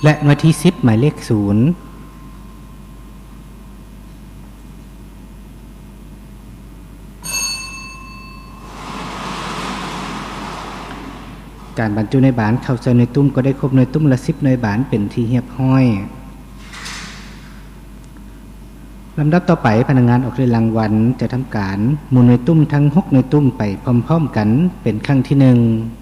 และหน่วยที่10หมายเลข0การบรรจุในบานเข้าใส่หน่วยตุ้มก็ได้ครบหน่วยตุ้มละ10หน่วยบานเป็นที่เรียบร้อยลำดับต่อไปพนักงานออกเรียนรางวัลจะทำการหมุนหน่วยตุ้มทั้ง6หน่วยตุ้มไปพร้อมๆกันเป็นครั้งที่1